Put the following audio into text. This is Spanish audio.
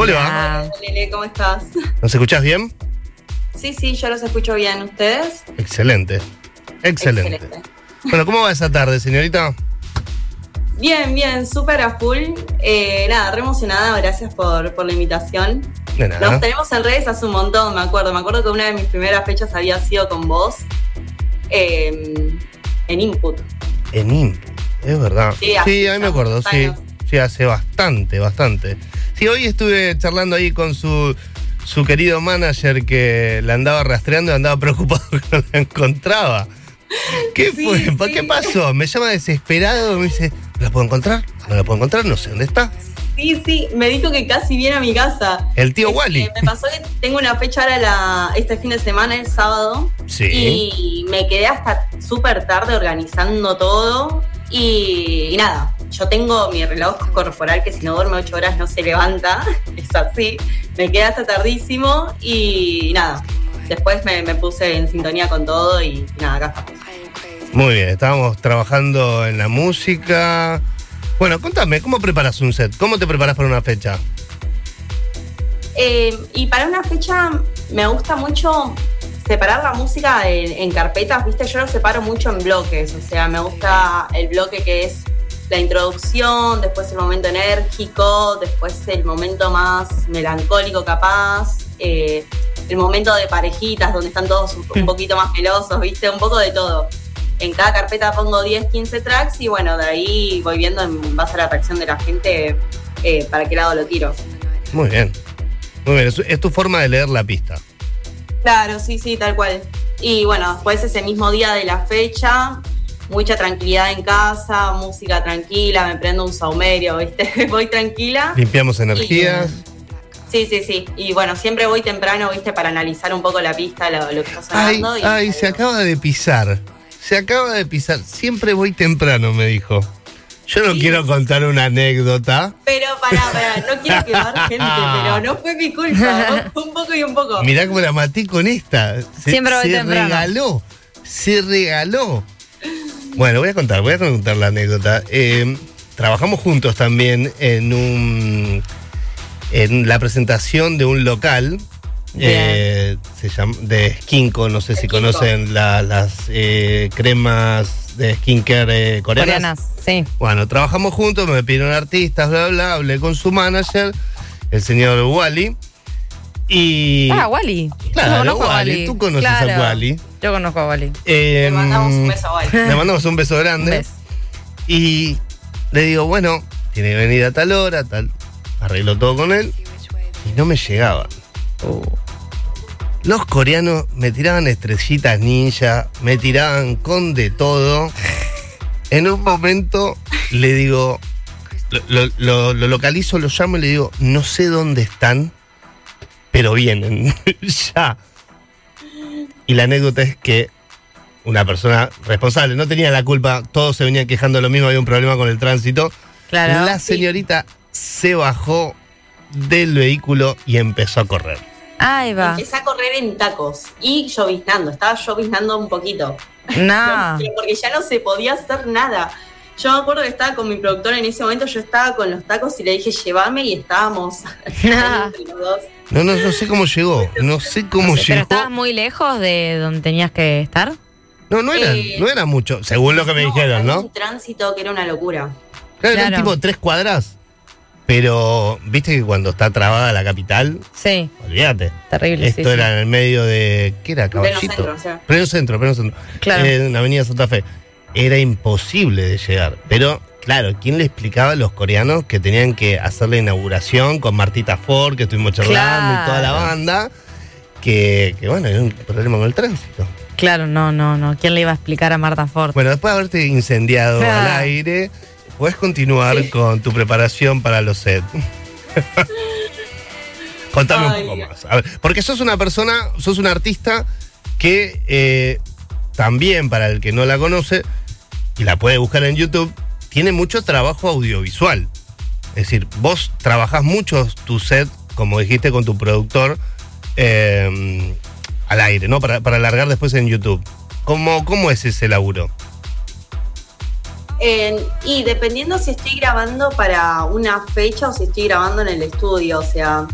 ¿Cómo le va? Hola, Lele, ¿cómo estás? ¿Nos escuchás bien? Sí, yo los escucho bien. ¿Ustedes? Excelente. Bueno, ¿cómo va esa tarde, señorita? Bien, súper a full. Nada, re emocionada, gracias por la invitación. De nada. Nos tenemos en redes hace un montón, me acuerdo que una de mis primeras fechas había sido con vos en Input. En Input, es verdad. Sí, ahí me acuerdo, sí. Sí, hace bastante. Sí, hoy estuve charlando ahí con su querido manager que la andaba rastreando y andaba preocupado que no la encontraba. ¿Qué fue? Sí. ¿Qué pasó? Me llama desesperado, me dice, ¿no la puedo encontrar? No sé dónde está. Sí, me dijo que casi viene a mi casa. El tío Wally. Me pasó que tengo una fecha ahora este fin de semana, el sábado. Sí. Y me quedé hasta súper tarde organizando todo. Y nada, yo tengo mi reloj corporal que si no duerme 8 horas no se levanta. Es así. Me quedé hasta tardísimo y nada. Después me puse en sintonía con todo y nada, acá está. Muy bien, estábamos trabajando en la música. Bueno, contame, ¿cómo preparas un set? ¿Cómo te preparas para una fecha? Y para una fecha me gusta mucho separar la música en carpetas, ¿viste? Yo lo separo mucho en bloques, o sea, me gusta el bloque que es la introducción, después el momento enérgico, después el momento más melancólico capaz, el momento de parejitas donde están todos un poquito más melosos, ¿viste? Un poco de todo. En cada carpeta pongo 10, 15 tracks y bueno, de ahí voy viendo en base a la reacción de la gente para qué lado lo tiro. Muy bien. Es tu forma de leer la pista. Claro, sí, tal cual. Y bueno, después ese mismo día de la fecha, mucha tranquilidad en casa, música tranquila, me prendo un saumerio, ¿viste? Voy tranquila. Limpiamos energías. Sí. Y bueno, siempre voy temprano, ¿viste? Para analizar un poco la pista, lo que está sonando. Se acaba de pisar. Siempre voy temprano, me dijo. Yo no quiero contar una anécdota. Pero pará, no quiero quemar gente, pero no fue mi culpa. Un poco y un poco. Mirá cómo la maté con esta. Siempre voy temprano. Se regaló. Bueno, voy a contar la anécdota. Trabajamos juntos también en la presentación de un local. Se llama de Skinco, no sé si conocen las cremas de skincare coreanas. Sí. Bueno, trabajamos juntos, me pidieron artistas, bla, hablé con su manager, el señor Wally. Y Wally. Claro, Yo conozco a Wally. Tú conoces a Wally. Yo conozco a Wally. Le mandamos un beso a Wally. Le mandamos un beso grande. Y le digo, bueno, tiene que venir a tal hora, tal. Arregló todo con él. Y no me llegaban. Los coreanos me tiraban estrellitas ninja, me tiraban con de todo. En un momento le digo, lo localizo, lo llamo y le digo, no sé dónde están, pero vienen ya. Y la anécdota es que una persona responsable, no tenía la culpa, todos se venían quejando de lo mismo, había un problema con el tránsito. Claro. La señorita se bajó del vehículo y empezó a correr. Ahí va. Empecé a correr en tacos y lloviznando, estaba lloviznando un poquito. No. Porque ya no se podía hacer nada. Yo me acuerdo que estaba con mi productor en ese momento, yo estaba con los tacos y le dije, llévame, y estábamos entre los dos. No sé cómo llegó. No sé cómo llegó. ¿Pero estabas muy lejos de donde tenías que estar? No era mucho, según lo que me dijeron, ¿no? Un tránsito que era una locura. Claro, eran tipo 3 cuadras. Pero, viste que cuando está trabada la capital, sí, olvídate. Terrible. Esto era en el medio de, ¿qué era? Caballito. Pleno centro. Claro. En la avenida Santa Fe. Era imposible de llegar. Pero, claro, ¿quién le explicaba a los coreanos que tenían que hacer la inauguración con Martita Ford, que estuvimos charlando y toda la banda? Que bueno, era un problema con el tránsito. Claro, no. ¿Quién le iba a explicar a Marta Ford? Bueno, después de haberte incendiado al aire, puedes continuar con tu preparación para los sets. Contame un poco más. A ver, porque sos un artista que también, para el que no la conoce, y la puede buscar en YouTube, tiene mucho trabajo audiovisual. Es decir, vos trabajás mucho tu set, como dijiste, con tu productor, al aire, ¿no? Para largar después en YouTube. ¿Cómo es ese laburo? Y dependiendo si estoy grabando para una fecha o si estoy grabando en el estudio, o sea,